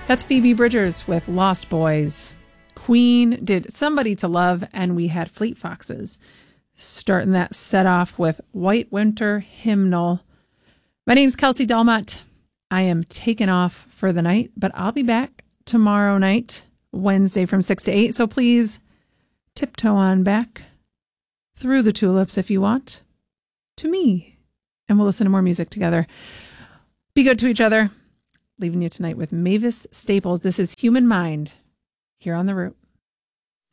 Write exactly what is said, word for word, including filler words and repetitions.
That's Phoebe Bridgers with Lost Boys. Queen did Somebody to Love, and we had Fleet Foxes starting that set off with White Winter Hymnal. My name's Kelsey Delmott. I am taking off for the night, but I'll be back tomorrow night, Wednesday from six to eight. So please tiptoe on back through the tulips if you want to me, and we'll listen to more music together. Be good to each other. Leaving you tonight with Mavis Staples. This is Human Mind here on The Root.